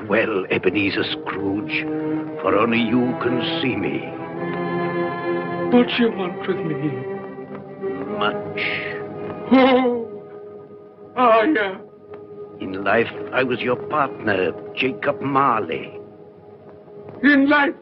well, Ebenezer Scrooge, for only you can see me. What you want with me? Much. Oh, yeah. In life, I was your partner, Jacob Marley. In life?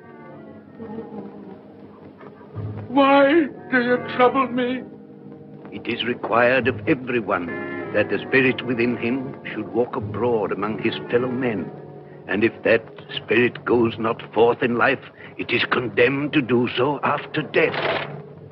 Why do you trouble me? It is required of everyone that the spirit within him should walk abroad among his fellow men. And if that spirit goes not forth in life, it is condemned to do so after death.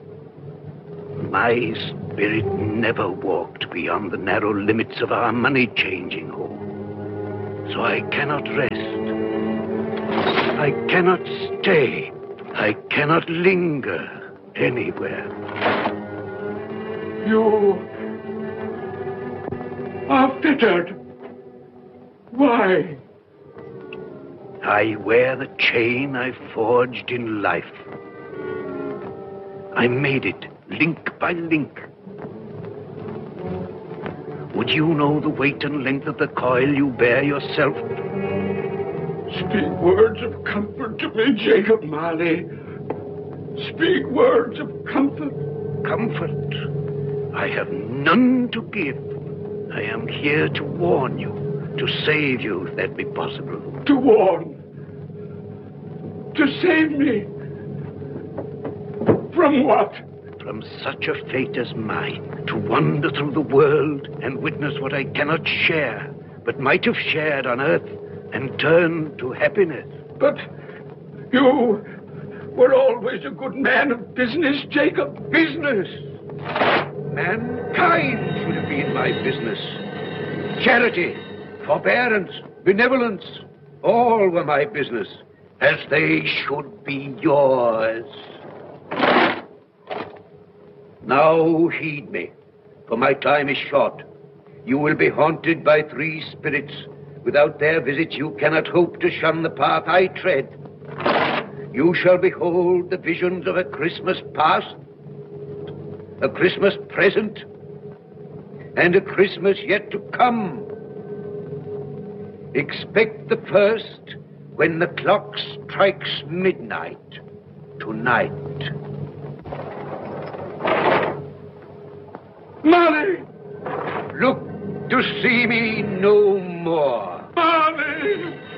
My spirit never walked beyond the narrow limits of our money-changing hall. So I cannot rest. I cannot stay. I cannot linger anywhere. You are fettered. Why? I wear the chain I forged in life. I made it link by link. Would you know the weight and length of the coil you bear yourself? Speak words of comfort to me, Jacob Marley. Speak words of comfort. Comfort? I have none to give. I am here to warn you, to save you, if that be possible. To warn? To save me? From what? From such a fate as mine, to wander through the world and witness what I cannot share, but might have shared on earth and turn to happiness. But you were always a good man of business, Jacob. Business? Mankind should have been my business. Charity, forbearance, benevolence, all were my business, as they should be yours. Now heed me, for my time is short. You will be haunted by 3 spirits. Without their visit, you cannot hope to shun the path I tread. You shall behold the visions of a Christmas past, a Christmas present, and a Christmas yet to come. Expect the first when the clock strikes midnight tonight. Marley! Look to see me no more. Marley!